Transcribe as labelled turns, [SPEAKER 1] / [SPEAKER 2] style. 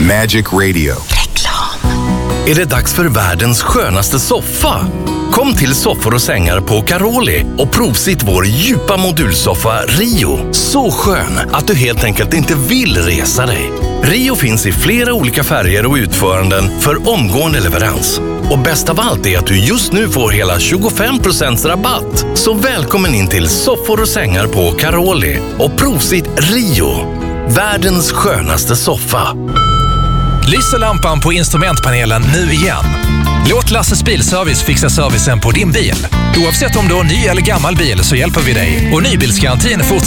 [SPEAKER 1] Magic Radio.
[SPEAKER 2] Är det dags för världens skönaste soffa? Kom till Soffor och sängar på Caroli och provsitt vår djupa modulsoffa Rio. Så skön att du helt enkelt inte vill resa dig. Rio finns i flera olika färger och utföranden för omgående leverans. Och bäst av allt är att du just nu får hela 25% rabatt. Så välkommen in till Soffor och sängar på Caroli och provsitt Rio. Världens skönaste soffa.
[SPEAKER 3] Lyser lampan på instrumentpanelen nu igen. Låt Lasses Bilservice fixa servicen på din bil. Oavsett om du har ny eller gammal bil så hjälper vi dig. Och nybilsgarantin fortsätter